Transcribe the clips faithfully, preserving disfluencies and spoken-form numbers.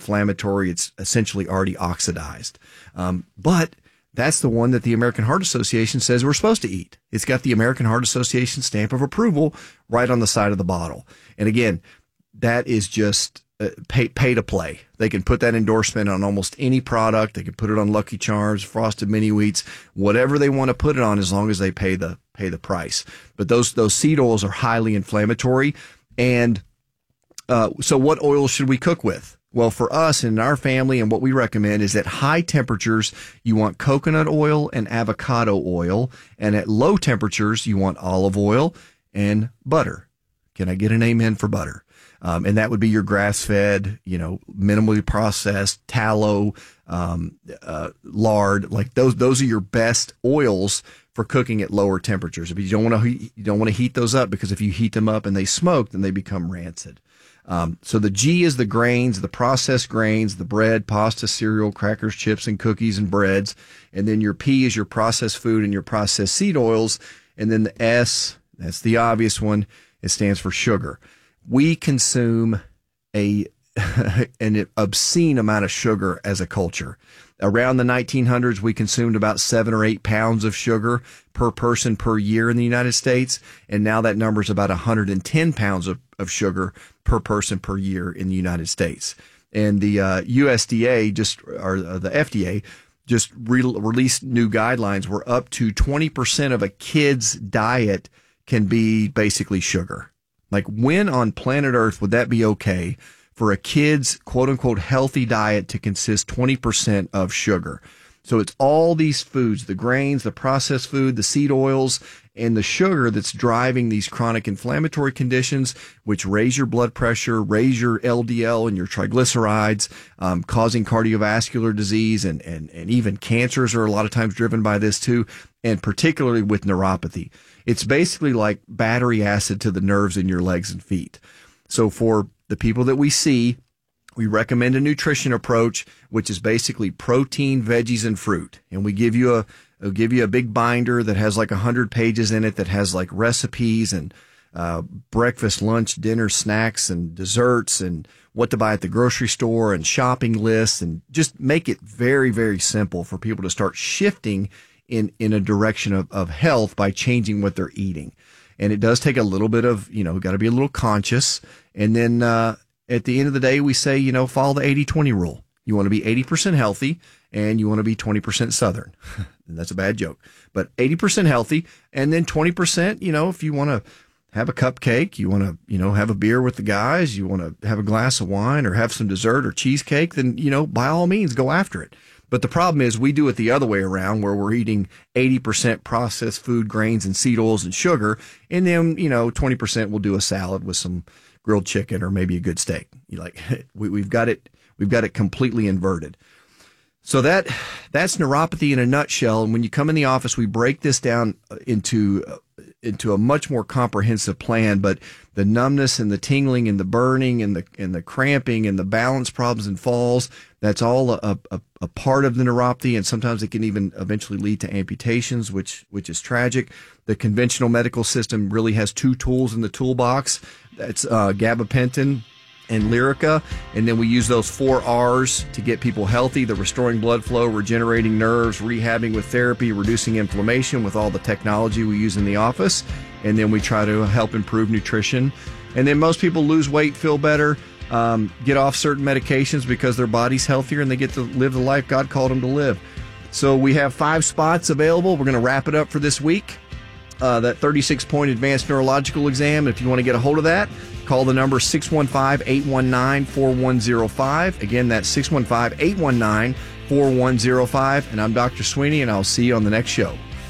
inflammatory. It's essentially already oxidized. Um, but that's the one that the American Heart Association says we're supposed to eat. It's got the American Heart Association stamp of approval right on the side of the bottle. And again, that is just uh, pay, pay to play. They can put that endorsement on almost any product. They can put it on Lucky Charms, Frosted Mini Wheats, whatever they want to put it on, as long as they pay the pay the price. But those those seed oils are highly inflammatory. And uh, so what oil should we cook with? Well, for us and in our family, and what we recommend is at high temperatures, you want coconut oil and avocado oil. And at low temperatures, you want olive oil and butter. Can I get an amen for butter? Um, and that would be your grass-fed, you know, minimally processed tallow, um, uh, lard. Like those, those are your best oils for cooking at lower temperatures. If you don't want to, you don't want to heat those up, because if you heat them up and they smoke, then they become rancid. Um, so the G is the grains, the processed grains, the bread, pasta, cereal, crackers, chips, and cookies and breads. And then your P is your processed food and your processed seed oils. And then the S, that's the obvious one. It stands for sugar. We consume a an obscene amount of sugar as a culture. Around the nineteen hundreds, we consumed about seven or eight pounds of sugar per person per year in the United States. And now that number is about one hundred ten pounds of, of sugar per person per year in the United States. And the uh, U S D A just, or the F D A just re- released new guidelines where up to twenty percent of a kid's diet can be basically sugar. Like, when on planet Earth would that be okay for a kid's quote unquote healthy diet to consist twenty percent of sugar? So it's all these foods, the grains, the processed food, the seed oils, and the sugar that's driving these chronic inflammatory conditions, which raise your blood pressure, raise your L D L and your triglycerides, um, causing cardiovascular disease, and, and, and even cancers are a lot of times driven by this too, and particularly with neuropathy. It's basically like battery acid to the nerves in your legs and feet. So for the people that we see, we recommend a nutrition approach, which is basically protein, veggies, and fruit. And we give you a, we'll give you a big binder that has like a hundred pages in it that has like recipes and uh, breakfast, lunch, dinner, snacks, and desserts, and what to buy at the grocery store, and shopping lists, and just make it very, very simple for people to start shifting in, in a direction of, of health by changing what they're eating. And it does take a little bit of, you know, got to be a little conscious. And then, uh, at the end of the day, we say, you know, follow the eighty twenty rule. You want to be eighty percent healthy, and you want to be twenty percent Southern. And that's a bad joke, but eighty percent healthy. And then twenty percent, you know, if you want to have a cupcake, you want to, you know, have a beer with the guys, you want to have a glass of wine or have some dessert or cheesecake, then, you know, by all means, go after it. But the problem is we do it the other way around, where we're eating eighty percent processed food, grains, and seed oils and sugar. And then, you know, twenty percent we'll do a salad with some grilled chicken or maybe a good steak. You like, we, we've got it, we've got it completely inverted. So that, that's neuropathy in a nutshell. And when you come in the office, we break this down into, into a much more comprehensive plan. But the numbness and the tingling and the burning and the, and the cramping and the balance problems and falls, that's all a, a, a part of the neuropathy. And sometimes it can even eventually lead to amputations, which, which is tragic. The conventional medical system really has two tools in the toolbox. That's uh, gabapentin and Lyrica. And then we use those four R's to get people healthy: the restoring blood flow, regenerating nerves, rehabbing with therapy, reducing inflammation with all the technology we use in the office. And then we try to help improve nutrition. And then most people lose weight, feel better, um, get off certain medications because their body's healthier and they get to live the life God called them to live. So we have five spots available. We're going to wrap it up for this week. Uh, that thirty-six point advanced neurological exam. If you want to get a hold of that, call the number six one five, eight one nine, four one zero five. Again, that's six one five, eight one nine, four one zero five. And I'm Doctor Sweeney, and I'll see you on the next show.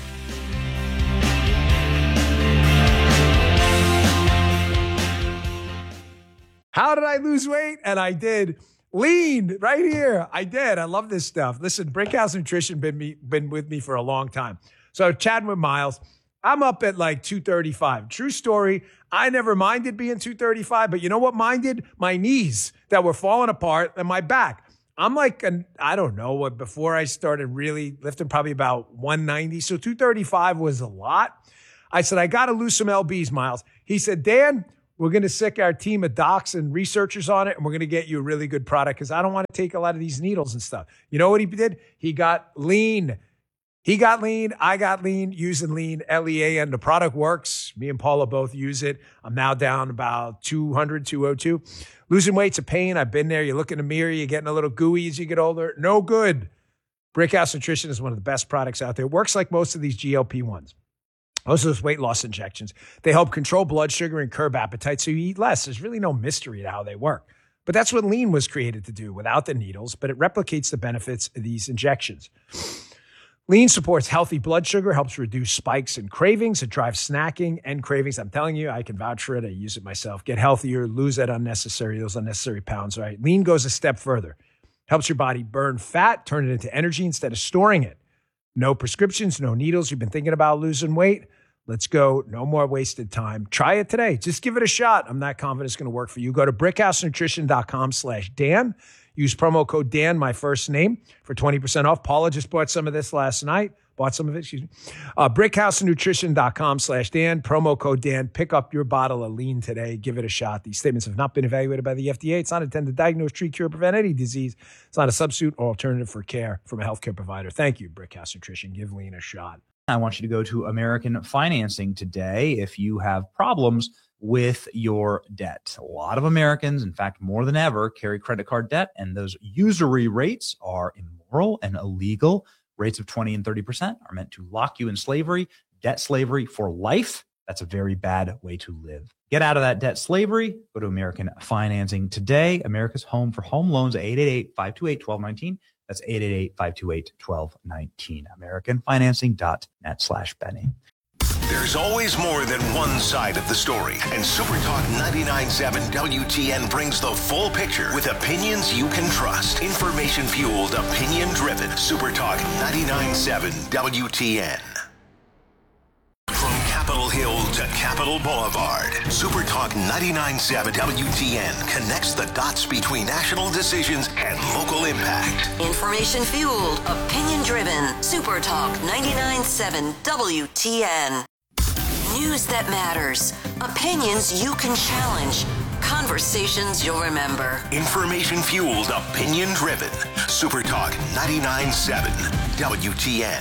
How did I lose weight? And I did. Lean right here. I did. I love this stuff. Listen, Brickhouse Nutrition been me been with me for a long time. So chatting with Miles, I'm up at like two thirty-five. True story. I never minded being two thirty-five, but you know what minded? My knees that were falling apart and my back. I'm like, an, I don't know what, before I started really lifting, probably about one ninety. So two thirty-five was a lot. I said, I got to lose some L Bs, Miles. He said, Dan, We're going to sick our team of docs and researchers on it, and we're going to get you a really good product because I don't want to take a lot of these needles and stuff. You know what he did? He got lean. He got lean. I got lean using lean, L E A N. The product works. Me and Paula both use it. I'm now down about two hundred, two oh two. Losing weight's a pain. I've been there. You look in the mirror, you're getting a little gooey as you get older. No good. Brickhouse Nutrition is one of the best products out there. It works like most of these G L P ones. Most of those weight loss injections. They help control blood sugar and curb appetite so you eat less. There's really no mystery to how they work. But that's what lean was created to do without the needles, but it replicates the benefits of these injections. Lean supports healthy blood sugar, helps reduce spikes and cravings. It drives snacking and cravings. I'm telling you, I can vouch for it. I use it myself. Get healthier, lose that unnecessary, those unnecessary pounds, right? Lean goes a step further. Helps your body burn fat, turn it into energy instead of storing it. No prescriptions, no needles. You've been thinking about losing weight? Let's go. No more wasted time. Try it today. Just give it a shot. I'm not confident it's going to work for you. Go to brickhousenutrition.com slash Dan. Use promo code Dan, my first name, for twenty percent off. Paula just bought some of this last night. Bought some of it, excuse me. Uh, brickhousenutrition.com slash Dan. Promo code Dan. Pick up your bottle of lean today. Give it a shot. These statements have not been evaluated by the F D A. It's not intended to diagnose, treat, cure, prevent any disease. It's not a substitute or alternative for care from a healthcare provider. Thank you, Brickhouse Nutrition. Give lean a shot. I want you to go to American Financing today if you have problems with your debt. A lot of Americans, in fact, more than ever, carry credit card debt, and those usury rates are immoral and illegal. Rates of twenty and thirty percent are meant to lock you in slavery, debt slavery for life. That's a very bad way to live. Get out of that debt slavery. Go to American Financing today. America's home for home loans, eight eight eight, five two eight, one two one nine. That's eight eight eight, five two eight, one two one nine. American Financing dot net slash Benny. There's always more than one side of the story, and SuperTalk ninety-nine point seven W T N brings the full picture with opinions you can trust. Information-fueled, opinion-driven. SuperTalk ninety-nine point seven W T N. From Capitol Hill to Capitol Boulevard, SuperTalk ninety-nine point seven W T N connects the dots between national decisions and local impact. Information-fueled, opinion-driven. SuperTalk ninety-nine point seven W T N. News that matters. Opinions you can challenge. Conversations you'll remember. Information-fueled, opinion-driven. SuperTalk ninety-nine point seven W T N.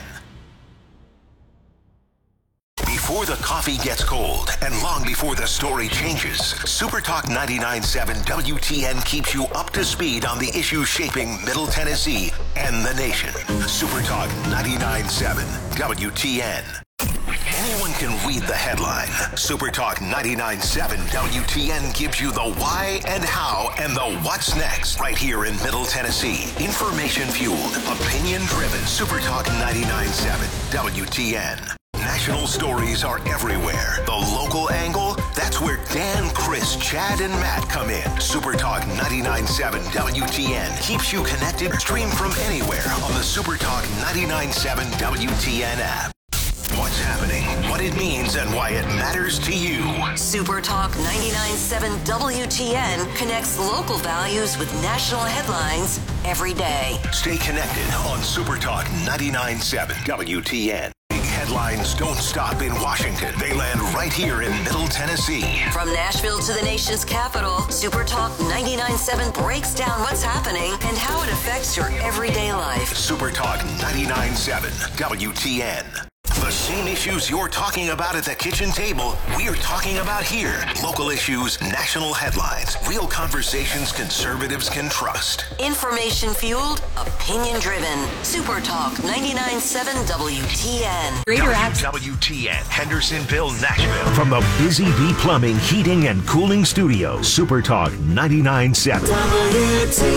Before the coffee gets cold and long before the story changes, SuperTalk ninety-nine point seven W T N keeps you up to speed on the issues shaping Middle Tennessee and the nation. SuperTalk ninety-nine point seven W T N. Anyone can read the headline. SuperTalk ninety-nine point seven W T N gives you the why and how and the what's next right here in Middle Tennessee. Information-fueled, opinion-driven. SuperTalk ninety-nine point seven W T N. National stories are everywhere. The local angle, that's where Dan, Chris, Chad, and Matt come in. SuperTalk ninety-nine point seven W T N keeps you connected, stream from anywhere on the SuperTalk ninety-nine point seven W T N app. What's happening, what it means, and why it matters to you. SuperTalk ninety-nine point seven W T N connects local values with national headlines every day. Stay connected on SuperTalk ninety-nine point seven W T N. Headlines don't stop in Washington. They land right here in Middle Tennessee. From Nashville to the nation's capital, SuperTalk ninety-nine point seven breaks down what's happening and how it affects your everyday life. SuperTalk ninety-nine point seven W T N. The same issues you're talking about at the kitchen table, we're talking about here. Local issues, national headlines, real conversations conservatives can trust. Information-fueled, opinion-driven. SuperTalk ninety-nine point seven W T N. Greater Access. W T N, Hendersonville, Nashville. From the Busy Bee Plumbing, Heating, and Cooling Studio, SuperTalk ninety-nine point seven W T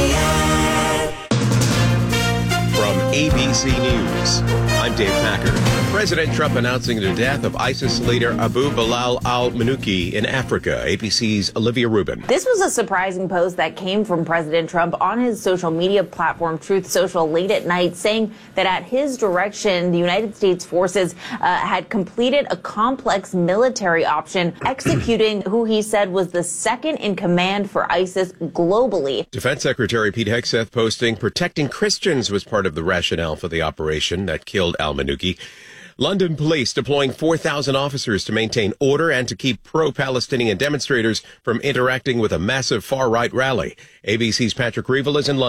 N. From A B C News, I'm Dave Packard. President Trump announcing the death of ISIS leader Abu Bilal al-Manuki in Africa. A B C's Olivia Rubin. This was a surprising post that came from President Trump on his social media platform, Truth Social, late at night, saying that at his direction, the United States forces uh, had completed a complex military option, executing who he said was the second in command for ISIS globally. Defense Secretary Pete Hegseth posting, protecting Christians was part of the rationale for the operation that killed al-Manuki. London police deploying four thousand officers to maintain order and to keep pro-Palestinian demonstrators from interacting with a massive far-right rally. A B C's Patrick Reevell is in London.